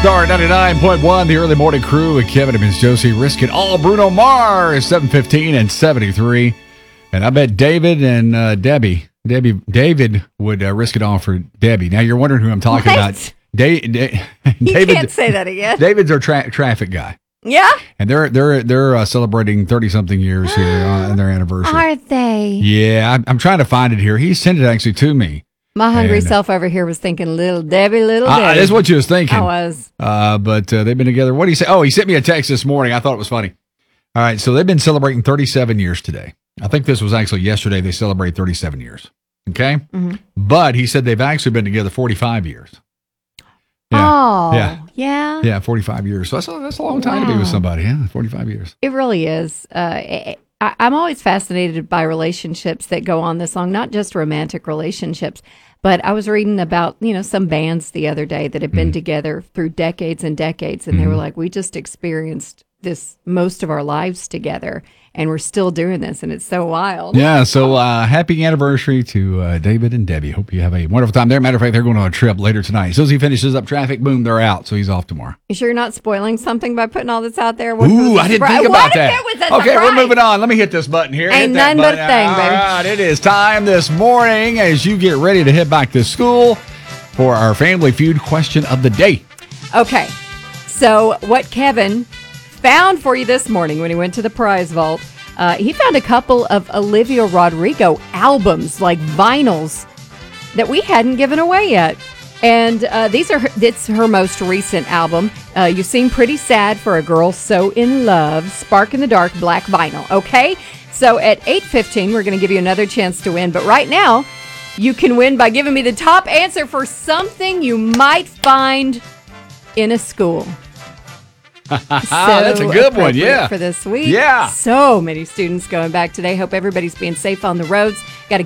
Star 99.1, the early morning crew with Kevin and Miss Josie. Risk it all. Bruno Mars, 7:15 and 73. And I bet David and David would risk it all for Debbie. Now you're wondering who I'm talking about. You David, can't say that again. David's our traffic guy. Yeah? And they're celebrating 30-something years here on their anniversary. Are they? Yeah, I'm trying to find it here. He sent it actually to me. My hungry self over here was thinking, little Debbie. That's what you was thinking. I was. But they've been together. What did he say? Oh, he sent me a text this morning. I thought it was funny. All right, so they've been celebrating 37 years today. I think this was actually yesterday. They celebrated 37 years. Okay? Mm-hmm. But he said they've actually been together 45 years. Yeah. Oh, yeah? Yeah, 45 years. So that's a long time to be with somebody. Yeah, 45 years. It really is. I'm always fascinated by relationships that go on this long, not just romantic relationships, but I was reading about, some bands the other day that have been together through decades and decades, and they were like, we just experienced this most of our lives together, and we're still doing this, and it's so wild. Yeah, so happy anniversary to David and Debbie. Hope you have a wonderful time there. Matter of fact, they're going on a trip later tonight. As soon as he finishes up traffic, boom, they're out, so he's off tomorrow. You sure you're not spoiling something by putting all this out there? Ooh, I didn't think about that. What if it was a okay, surprise? we're moving on. Let me hit this button here. Ain't none but a thing, baby. All right, it is time this morning as you get ready to head back to school for our Family Feud question of the day. Okay, so what Kevin found for you this morning when he went to the prize vault, he found a couple of Olivia Rodrigo albums, like vinyls, that we hadn't given away yet. And it's her most recent album. You Seem Pretty Sad for a Girl So in Love, Spark in the Dark, black vinyl. Okay, so at 8:15, we're going to give you another chance to win. But right now, you can win by giving me the top answer for something you might find in a school. That's a good one, yeah. For this week. Yeah. So many students going back today. Hope everybody's being safe on the roads. Got to